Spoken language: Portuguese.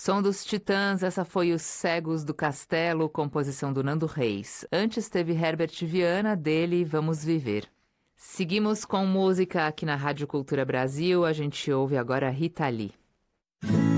Som dos Titãs, essa foi Os Cegos do Castelo, composição do Nando Reis. Antes teve Herbert Viana, dele Vamos Viver. Seguimos com música aqui na Rádio Cultura Brasil, a gente ouve agora Rita Lee.